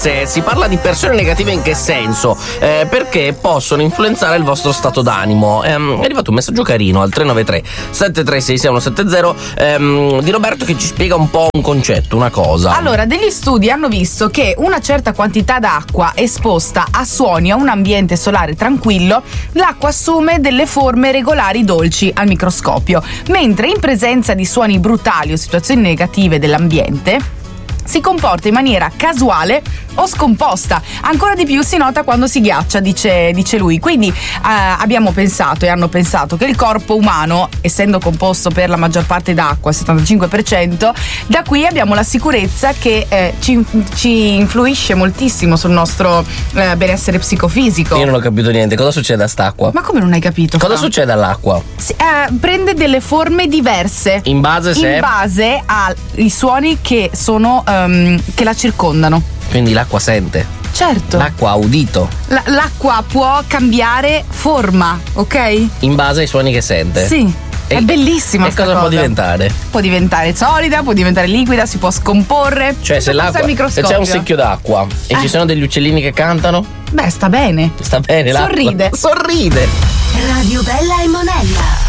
Si parla di persone negative in che senso? Perché possono influenzare il vostro stato d'animo. È arrivato un messaggio carino al 393 736 6170 di Roberto che ci spiega un po' un concetto, una cosa. Allora, degli studi hanno visto che una certa quantità d'acqua esposta a suoni a un ambiente solare tranquillo, l'acqua assume delle forme regolari dolci al microscopio, mentre in presenza di suoni brutali o situazioni negative dell'ambiente si comporta in maniera casuale o scomposta. Ancora di più si nota quando si ghiaccia, dice lui. Quindi abbiamo pensato e hanno pensato che il corpo umano, essendo composto per la maggior parte d'acqua, il 75%, da qui abbiamo la sicurezza che ci influisce moltissimo sul nostro benessere psicofisico. Io non ho capito niente. Cosa succede a st'acqua? Ma come non hai capito? Cosa succede all'acqua? Prende delle forme diverse in base ai suoni che sono che la circondano. Quindi l'acqua sente. Certo. L'acqua ha udito. L'acqua può cambiare forma, ok? In base ai suoni che sente. Sì. È bellissima. E cosa può diventare? Può diventare solida, può diventare liquida, si può scomporre. Cioè, se c'è un secchio d'acqua e ci sono degli uccellini che cantano? Beh, sta bene. Sta bene l'acqua. Sorride. Sorride. Radio Bella e Monella.